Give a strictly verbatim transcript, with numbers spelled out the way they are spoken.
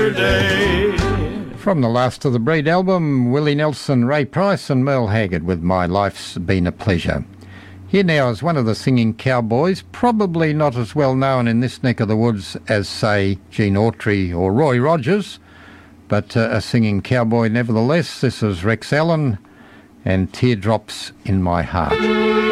From the Last of the Breed album, Willie Nelson, Ray Price and Merle Haggard with My Life's Been a Pleasure. Here now is one of the singing cowboys, probably not as well known in this neck of the woods as, say, Gene Autry or Roy Rogers, but uh, a singing cowboy nevertheless. This is Rex Allen and Teardrops in My Heart.